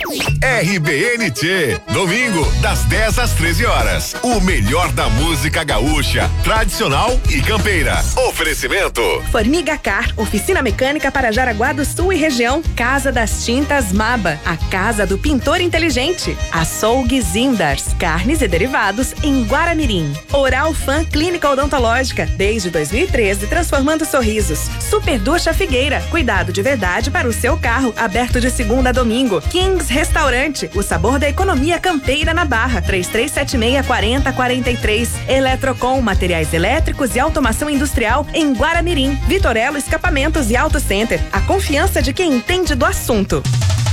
RBNT, domingo, das 10 às 13 horas. O melhor da música gaúcha, tradicional e campeira. Oferecimento. Formiga Car, oficina mecânica para Jaraguá do Sul e região. Casa das Tintas Maba, a casa do pintor inteligente. Açougue Zindars, carnes e derivados em Guaramirim. Oral Fan Clínica Odontológica, desde 2013, transformando sorrisos. Super Ducha Figueira, cuidado de verdade para o seu carro, aberto de segunda a domingo. Kings Restaurante, o sabor da economia campeira na Barra, 3376-4043. Eletrocom, materiais elétricos e automação industrial em Guaramirim. Vitorello Escapamentos e Auto Center, a confiança de quem entende do assunto.